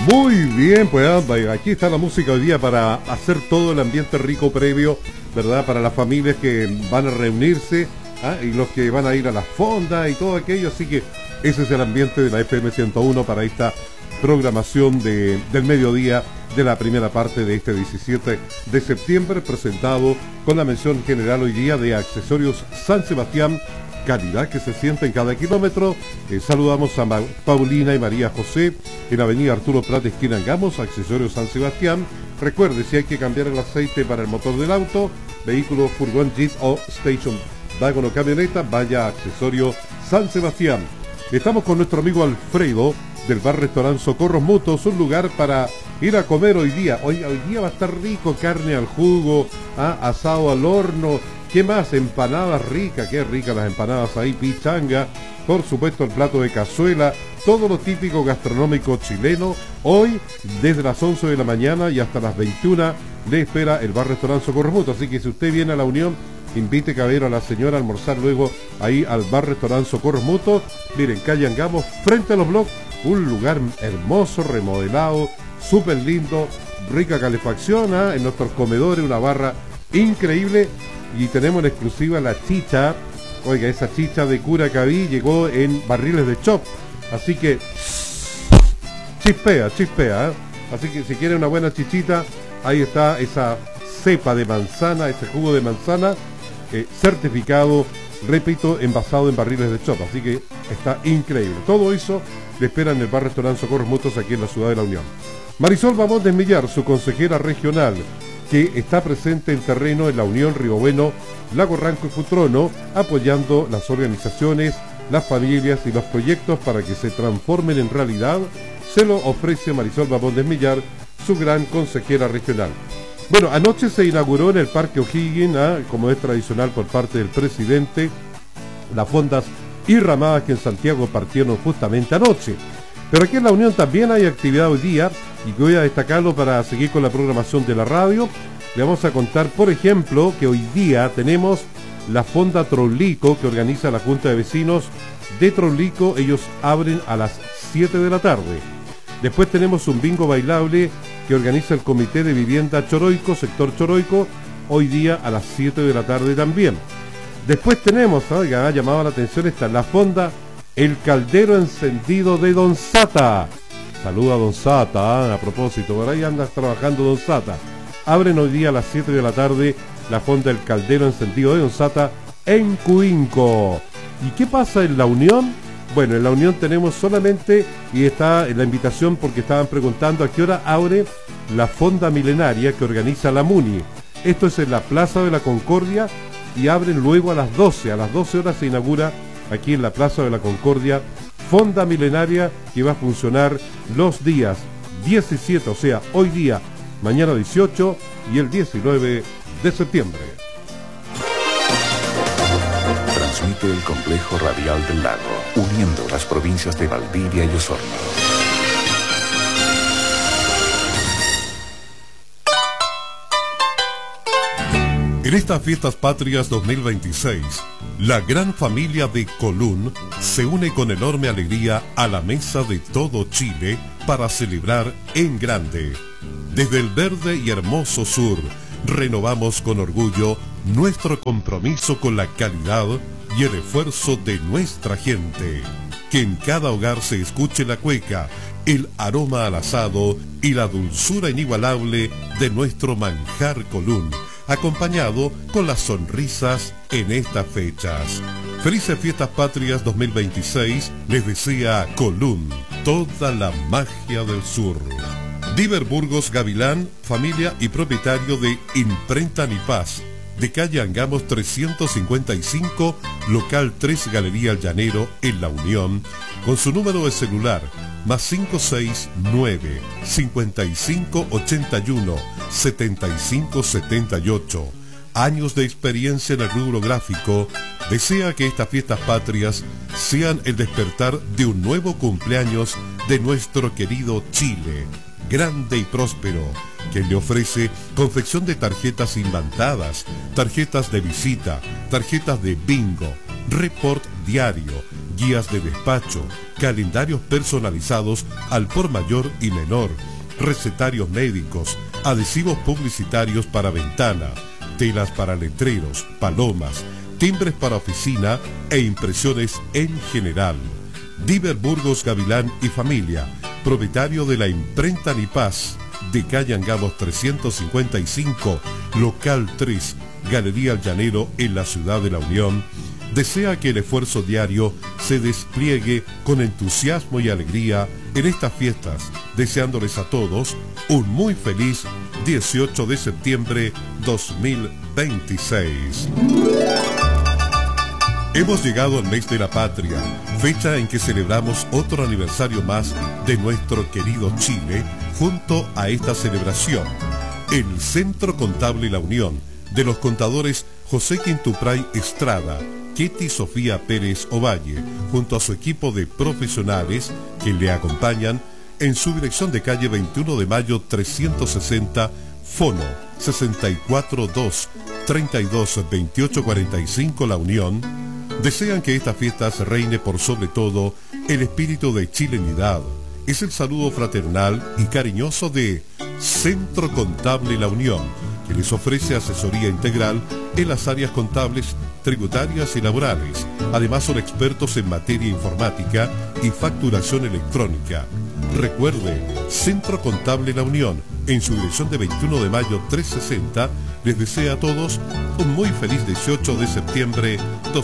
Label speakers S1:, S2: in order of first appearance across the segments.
S1: Muy bien, pues aquí está la música hoy día para hacer todo el ambiente rico previo, ¿verdad? Para las familias que van a reunirse, y los que van a ir a las fondas y todo aquello, así que ese es el ambiente de la FM 101 para esta programación del mediodía de la primera parte de este 17 de septiembre, presentado con la mención general hoy día de Accesorios San Sebastián, calidad que se siente en cada kilómetro. Saludamos a Paulina y María José en Avenida Arturo Prat, esquina Angamos, Accesorios San Sebastián. Recuerde, si hay que cambiar el aceite para el motor del auto, vehículo, furgón, jeep o station wagon o camioneta, vaya a Accesorios San Sebastián. Estamos con nuestro amigo Alfredo del bar restaurante Socorros Mutuos, un lugar para ir a comer hoy día. Hoy día va a estar rico, carne al jugo, asado al horno. ¿Qué más? Empanadas ricas, qué ricas las empanadas ahí, pichanga, por supuesto el plato de cazuela, todo lo típico gastronómico chileno. Hoy, desde las 11 de la mañana y hasta las 21, le espera el bar restaurante Socorros Mutuos. Así que si usted viene a la Unión, invite caballero a la señora a almorzar luego ahí al bar restaurante Socorros Mutuos. Miren, calle Angamos, frente a los blogs, un lugar hermoso, remodelado, súper lindo, rica calefacción, en nuestros comedores, una barra increíble. Y tenemos en exclusiva la chicha. Oiga, esa chicha de Curacaví llegó en barriles de chop. Así que chispea. Así que si quiere una buena chichita, ahí está esa cepa de manzana, ese jugo de manzana, certificado, repito, envasado en barriles de chop. Así que está increíble. Todo eso le espera en el bar restaurante Socorros Mutuos aquí en la ciudad de la Unión. Marisol Babón de Millar, su consejera regional, que está presente en terreno en la Unión, Río Bueno, Lago Ranco y Futrono, apoyando las organizaciones, las familias y los proyectos para que se transformen en realidad. Se lo ofrece Marisol Babón de Millar, su gran consejera regional. Bueno, anoche se inauguró en el Parque O'Higgins, como es tradicional por parte del presidente, las fondas y ramadas que en Santiago partieron justamente anoche. Pero aquí en la Unión también hay actividad hoy día, y que voy a destacarlo para seguir con la programación de la radio. Le vamos a contar, por ejemplo, que hoy día tenemos la Fonda Trollico que organiza la Junta de Vecinos de Trollico. Ellos abren a las 7 de la tarde. Después tenemos un bingo bailable que organiza el Comité de Vivienda Choroico, sector Choroico, hoy día a las 7 de la tarde también. Después tenemos, que ha llamado la atención, esta, la Fonda El Caldero Encendido de Don Sata. Saluda a Don Sata, a propósito, por ahí andas trabajando Don Sata. Abren hoy día a las 7 de la tarde la Fonda El Caldero Encendido de Don Sata en Cuinco. ¿Y qué pasa en la Unión? Bueno, en la Unión tenemos solamente, y está en la invitación porque estaban preguntando a qué hora abre la Fonda Milenaria que organiza la MUNI. Esto es en la Plaza de la Concordia y abren luego a las 12. A las 12 horas se inaugura aquí en la Plaza de la Concordia Fonda Milenaria, que va a funcionar los días 17, o sea, hoy día, mañana 18 y el 19 de septiembre.
S2: Transmite el Complejo Radial del Lago, uniendo las provincias de Valdivia y Osorno.
S1: En estas Fiestas Patrias 2026, la gran familia de Colún se une con enorme alegría a la mesa de todo Chile para celebrar en grande. Desde el verde y hermoso sur, renovamos con orgullo nuestro compromiso con la calidad y el esfuerzo de nuestra gente. Que en cada hogar se escuche la cueca, el aroma al asado y la dulzura inigualable de nuestro manjar Colún, acompañado con las sonrisas en estas fechas. Felices Fiestas Patrias 2026, les desea Colún, toda la magia del sur. Diver Burgos Gavilán, familia y propietario de Imprenta Ni Paz, de calle Angamos 355, local 3, Galería El Llanero, en La Unión, con su número de celular, más 569 5581 7578. Años de experiencia en el rubro gráfico. Desea que estas Fiestas Patrias sean el despertar de un nuevo cumpleaños de nuestro querido Chile, grande y próspero, que le ofrece confección de tarjetas imantadas, tarjetas de visita, tarjetas de bingo, report diario, guías de despacho, calendarios personalizados al por mayor y menor, recetarios médicos, adhesivos publicitarios para ventana, telas para letreros, palomas, timbres para oficina e impresiones en general. Diver Burgos Gavilán y Familia, propietario de la imprenta Nipaz, de calle Angamos 355, local 3, Galería El Llanero en la ciudad de La Unión, desea que el esfuerzo diario se despliegue con entusiasmo y alegría en estas fiestas, deseándoles a todos un muy feliz 18 de septiembre 2026. Hemos llegado al mes de la patria, fecha en que celebramos otro aniversario más de nuestro querido Chile. Junto a esta celebración, el Centro Contable La Unión, de los contadores José Quintupray Estrada, Ketty Sofía Pérez Ovalle, junto a su equipo de profesionales que le acompañan, en su dirección de calle 21 de mayo 360, Fono 642 32 28 45 La Unión, desean que estas fiestas reine por sobre todo el espíritu de chilenidad. Es el saludo fraternal y cariñoso de Centro Contable La Unión, que les ofrece asesoría integral en las áreas contables, tributarias y laborales. Además son expertos en materia informática y facturación electrónica. Recuerde, Centro Contable La Unión, en su dirección de 21 de mayo 360, les desea a todos un muy feliz 18 de septiembre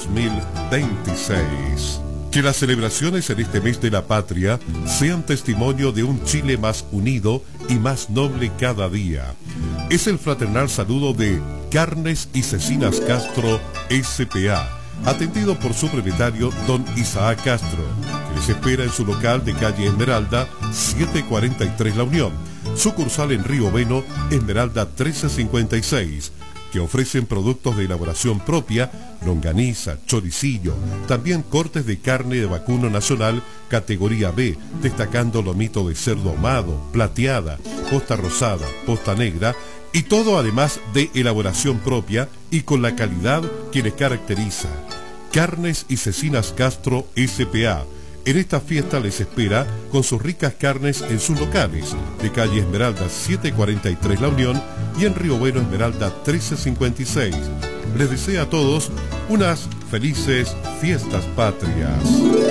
S1: 2026. Que las celebraciones en este mes de la patria sean testimonio de un Chile más unido y más noble cada día. Es el fraternal saludo de Carnes y Cecinas Castro S.p.A., atendido por su propietario, don Isaac Castro, que les espera en su local de calle Esmeralda 743 La Unión, sucursal en Río Bueno, Esmeralda 1356, que ofrecen productos de elaboración propia, longaniza, choricillo, también cortes de carne de vacuno nacional categoría B, destacando lomito de cerdo ahumado, plateada, posta rosada, posta negra, y todo además de elaboración propia y con la calidad que les caracteriza. Carnes y Cecinas Castro S.p.A. En esta fiesta les espera con sus ricas carnes en sus locales de calle Esmeralda 743 La Unión y en Río Bueno Esmeralda 1356. Les desea a todos unas felices fiestas patrias.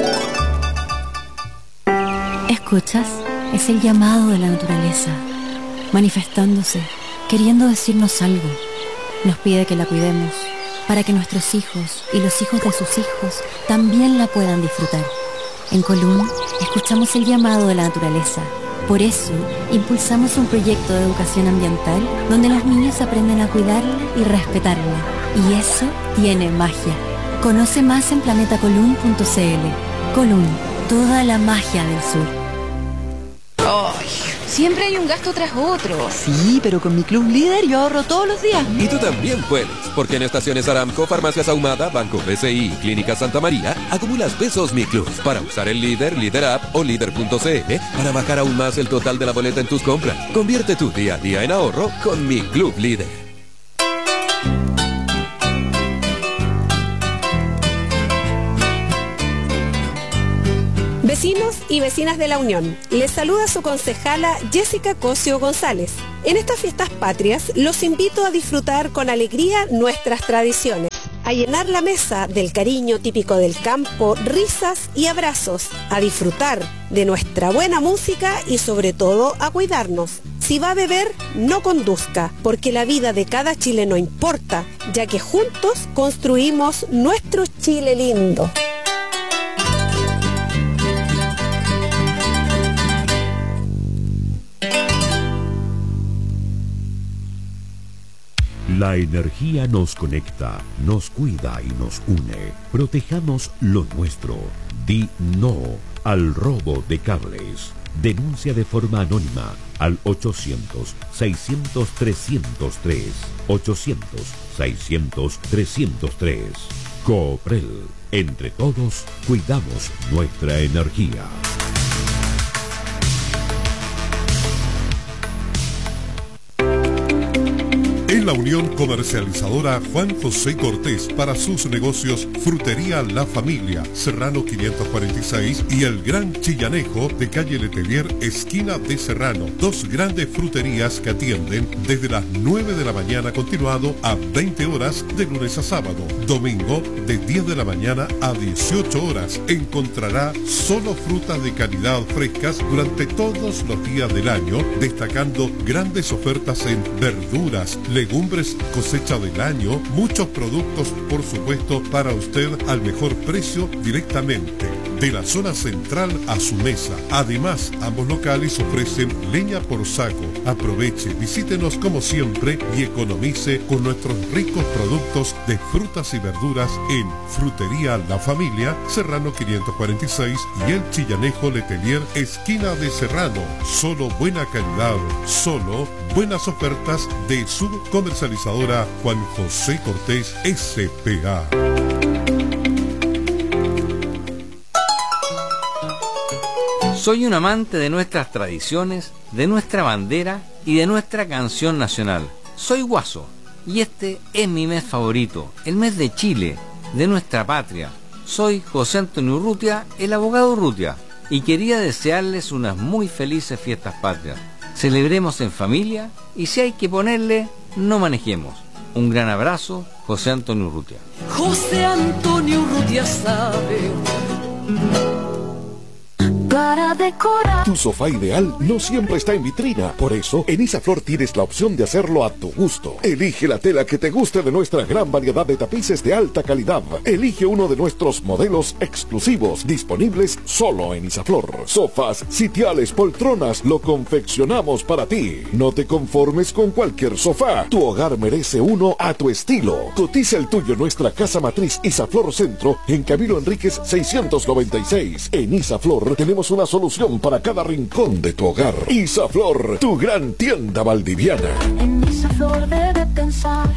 S3: ¿Escuchas? Es el llamado de la naturaleza, manifestándose, queriendo decirnos algo. Nos pide que la cuidemos, para que nuestros hijos y los hijos de sus hijos también la puedan disfrutar. En Colún escuchamos el llamado de la naturaleza. Por eso, impulsamos un proyecto de educación ambiental donde los niños aprenden a cuidarla y respetarla. Y eso tiene magia. Conoce más en planetacolún.cl. Colún, toda la magia del sur.
S4: ¡Ay! Siempre hay un gasto tras otro.
S5: Sí, pero con mi Club Líder yo ahorro todos los días.
S6: Y tú también puedes, porque en Estaciones Aramco, Farmacias Ahumada, Banco BCI y Clínica Santa María, acumulas pesos Mi Club para usar el Líder, Líder App o Líder.cl para bajar aún más el total de la boleta en tus compras. Convierte tu día a día en ahorro con Mi Club Líder.
S7: Vecinos y vecinas de La Unión, les saluda su concejala Jessica Cosio González. En estas fiestas patrias los invito a disfrutar con alegría nuestras tradiciones, a llenar la mesa del cariño típico del campo, risas y abrazos, a disfrutar de nuestra buena música y sobre todo a cuidarnos. Si va a beber, no conduzca, porque la vida de cada chileno importa, ya que juntos construimos nuestro Chile lindo.
S8: La energía nos conecta, nos cuida y nos une. Protejamos lo nuestro. Di no al robo de cables. Denuncia de forma anónima al 800-600-303. 800-600-303. Cooprel. Entre todos, cuidamos nuestra energía.
S1: En la Unión Comercializadora Juan José Cortés para sus negocios Frutería La Familia, Serrano 546 y El Gran Chillanejo de calle Letelier, esquina de Serrano. Dos grandes fruterías que atienden desde las 9 de la mañana continuado a 20 horas de lunes a sábado. Domingo de 10 de la mañana a 18 horas. Encontrará solo frutas de calidad frescas durante todos los días del año, destacando grandes ofertas en verduras, legumbres, cosecha del año, muchos productos, por supuesto, para usted al mejor precio directamente de la zona central a su mesa. Además, ambos locales ofrecen leña por saco. Aproveche, visítenos como siempre y economice con nuestros ricos productos de frutas y verduras en Frutería La Familia, Serrano 546 y El Chillanejo Letelier, esquina de Serrano. Solo buena calidad, solo buenas ofertas de su comercializadora Juan José Cortés S.p.A.
S9: Soy un amante de nuestras tradiciones, de nuestra bandera y de nuestra canción nacional. Soy guaso y este es mi mes favorito, el mes de Chile, de nuestra patria. Soy José Antonio Urrutia, el abogado Urrutia, y quería desearles unas muy felices fiestas patrias. Celebremos en familia y si hay que ponerle, no manejemos. Un gran abrazo, José Antonio Urrutia.
S10: José Antonio Urrutia sabe. Para decorar.
S11: Tu sofá ideal no siempre está en vitrina. Por eso, en Isaflor tienes la opción de hacerlo a tu gusto. Elige la tela que te guste de nuestra gran variedad de tapices de alta calidad. Elige uno de nuestros modelos exclusivos, disponibles solo en Isaflor. Sofás, sitiales, poltronas, lo confeccionamos para ti. No te conformes con cualquier sofá. Tu hogar merece uno a tu estilo. Cotiza el tuyo en nuestra casa matriz Isaflor Centro, en Camilo Enríquez 696. En Isaflor tenemos una solución para cada rincón de tu hogar. Isaflor, tu gran tienda valdiviana.
S10: En Isaflor debe pensar.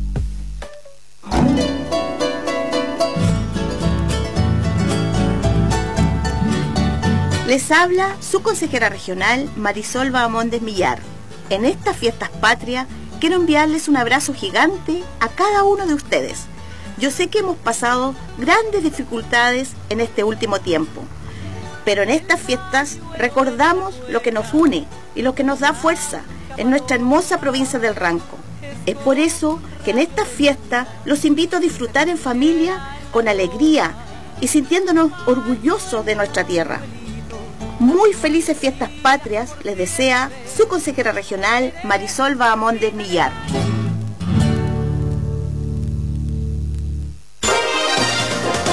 S12: Les habla su consejera regional Marisol Bahamondes Millar. En estas fiestas patrias quiero enviarles un abrazo gigante a cada uno de ustedes. Yo sé que hemos pasado grandes dificultades en este último tiempo, pero en estas fiestas recordamos lo que nos une y lo que nos da fuerza en nuestra hermosa provincia del Ranco. Es por eso que en estas fiestas los invito a disfrutar en familia, con alegría y sintiéndonos orgullosos de nuestra tierra. Muy felices fiestas patrias les desea su consejera regional Marisol Bahamondes Millar.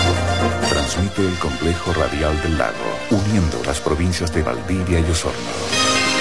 S2: Transmite el Complejo Radial del Lago, uniendo las provincias de Valdivia y Osorno.